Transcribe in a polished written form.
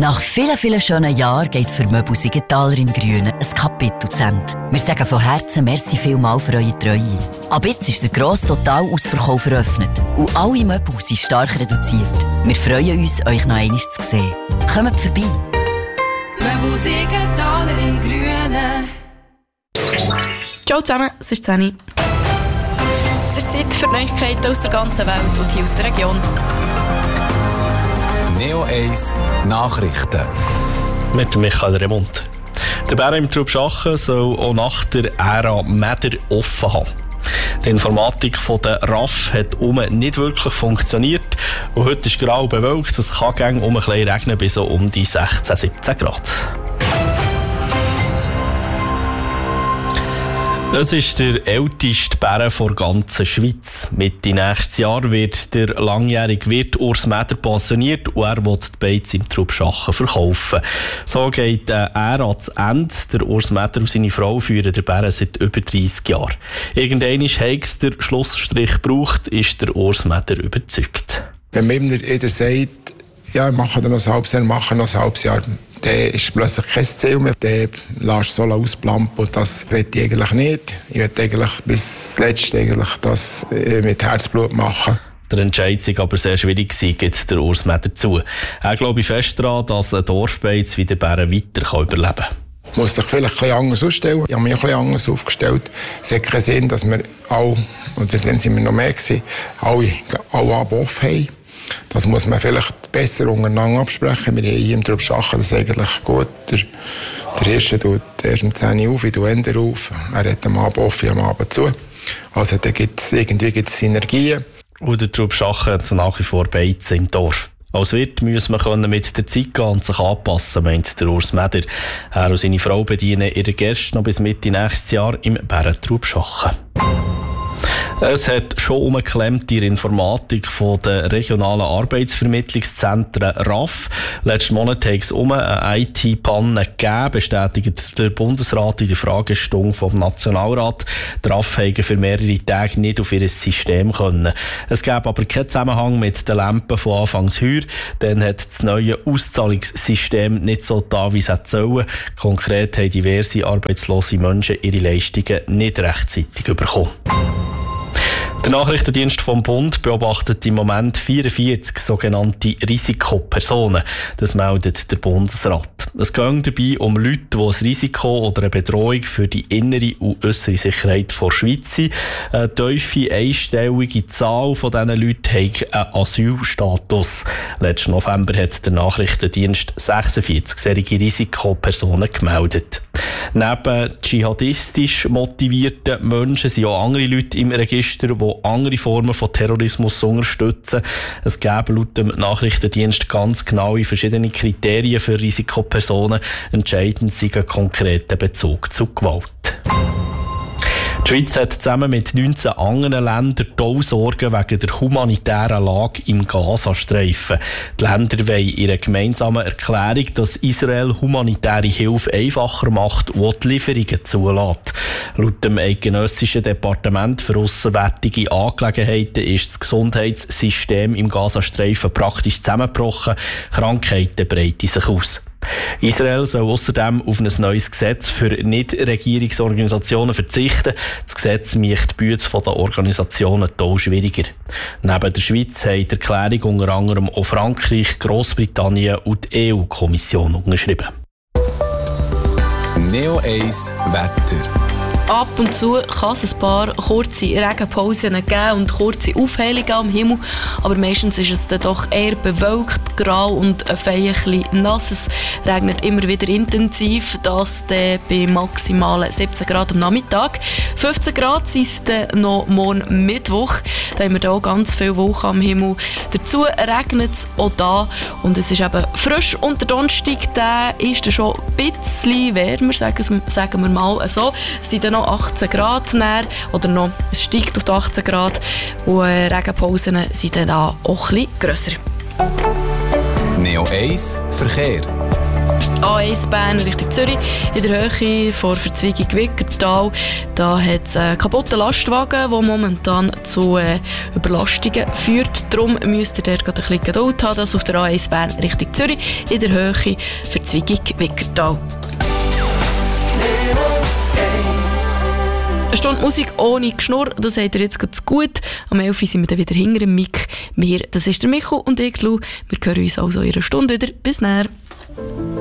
Nach vielen, vielen schönen Jahren geht für Möbel Siegenthaler im Grünen ein Kapitel zu Ende. Wir sagen von Herzen merci vielmals für eure Treue. Ab jetzt ist der grosse Totalausverkauf eröffnet und alle Möbel sind stark reduziert. Wir freuen uns, euch noch einmal zu sehen. Kommt vorbei. Möbel Siegenthaler im Grünen. Ciao zusammen, es ist 10. Es ist Zeit für Neuigkeiten aus der ganzen Welt und hier aus der Region. Neo 1 Nachrichten. Mit Michael Remund. Der Bär im Trubschachen soll auch nach der Ära Mäder offen haben. Die Informatik von der RAF hat nicht wirklich funktioniert und heute ist grau bewölkt. Es kann gegen ein bisschen regnen bis so um die 16-17 Grad. Das ist der älteste Bär der ganzen Schweiz. Mitte nächstes Jahr wird der langjährige Wirt Urs Mäder pensioniert und er will die Beiz im Trubschachen verkaufen. So geht er ans Ende. Der Urs Mäder und seine Frau führen den Bär seit über 30 Jahren. Irgendwann hat es der Schlussstrich gebraucht, ist der Urs Mäder überzeugt. Wenn man jeder sagt, ja, ich mache noch ein halbes Jahr, dann ist plötzlich kein Ziel mehr. Dann lässt du so ausplampen und das will ich eigentlich nicht. Ich will eigentlich bis zuletzt das mit Herzblut machen. Der Entscheid war aber sehr schwierig, gibt der Urs Mäder zu. Er glaube fest daran, dass ein Dorfbeiz wie der Bären weiter überleben kann. Ich muss sich vielleicht ein bisschen anders aufstellen. Ich habe mich auch ein bisschen anders aufgestellt. Es hat keinen Sinn, dass wir alle, oder dann sind wir noch mehr gewesen, alle offen haben. Das muss man vielleicht besser untereinander absprechen. Wir haben hier im Trubschachen das eigentlich gut. Der Erste tut erst um 10 Uhr auf, ich tue Ende auf. Er hat am Abend offen, am Abend zu. Also da gibt's Synergien. Und der Trubschachen hat nach wie vor Beizen im Dorf. Als Wirt muss man mit der Zeit gehen und sich anpassen, meint der Urs Mäder. Er und seine Frau bedienen ihre Gäste noch bis Mitte nächstes Jahr im Bären Trubschachen. Es hat schon umgeklemmt die Informatik von den regionalen Arbeitsvermittlungszentren RAF. Letzten Monat hat es eine IT-Panne gegeben, bestätigt der Bundesrat in der Fragestunde vom Nationalrat. Die RAF konnte für mehrere Tage nicht auf ihr System können. Es gab aber keinen Zusammenhang mit den Lampen von Anfangs heuer. Dann hat das neue Auszahlungssystem nicht so da, wie es hätte sollen. Konkret haben diverse arbeitslose Menschen ihre Leistungen nicht rechtzeitig bekommen. Der Nachrichtendienst vom Bund beobachtet im Moment 44 sogenannte Risikopersonen. Das meldet der Bundesrat. Es geht dabei um Leute, die ein Risiko oder eine Bedrohung für die innere und äußere Sicherheit der Schweiz sind. Eine tiefe, einstellige Zahl von diesen Leuten hat einen Asylstatus. Letzten November hat der Nachrichtendienst 46 solche Risikopersonen gemeldet. Neben dschihadistisch motivierten Menschen sind auch andere Leute im Register, die andere Formen von Terrorismus unterstützen. Es gäbe laut dem Nachrichtendienst ganz genaue verschiedene Kriterien für Risikopersonen. Entscheidend sei ein konkreter Bezug zu Gewalt. Die Schweiz hat zusammen mit 19 anderen Ländern die Sorgen wegen der humanitären Lage im Gazastreifen. Die Länder wollen in einer gemeinsamen Erklärung, dass Israel humanitäre Hilfe einfacher macht und die Lieferungen zulässt. Laut dem eidgenössischen Departement für Auswärtige Angelegenheiten ist das Gesundheitssystem im Gazastreifen praktisch zusammengebrochen. Krankheiten breiten sich aus. Israel soll außerdem auf ein neues Gesetz für Nichtregierungsorganisationen verzichten. Das Gesetz macht die Bücher der Organisationen total schwieriger. Neben der Schweiz haben die Erklärung unter anderem auch Frankreich, Grossbritannien und die EU-Kommission unterschrieben. Neo 1 Wetter. Ab und zu kann es ein paar kurze Regenpausen geben und kurze Aufhellungen am Himmel, aber meistens ist es dann doch eher bewölkt, grau und ein bisschen nass. Es regnet immer wieder intensiv, das dann bei maximalen 17 Grad am Nachmittag. 15 Grad sind es dann noch morgen Mittwoch, da haben wir auch ganz viel Wolken am Himmel. Dazu regnet es auch da und es ist eben frisch und der Donnerstag, der ist dann schon ein bisschen wärmer, sagen wir mal so. Es sind dann noch 18 Grad näher, oder noch, es steigt auf die 18 Grad und Regenpausen sind dann auch ein bisschen grösser. Neo 1 Verkehr. A1 Bern Richtung Zürich. In der Höhe vor Verzweigung Wickertal. Da hat es einen kaputten Lastwagen, der momentan zu Überlastungen führt. Darum müsst ihr dort ein bisschen Geduld haben. Das auf der A1 Bern Richtung Zürich. In der Höhe Verzweigung Wickertal. Eine Stunde Musik ohne Geschnurr, das habt ihr jetzt ganz gut. Am 11 Uhr sind wir dann wieder hinter dem Mic. Das ist der Micho und ich, Lou. Wir hören uns also in einer Stunde wieder. Bis näher.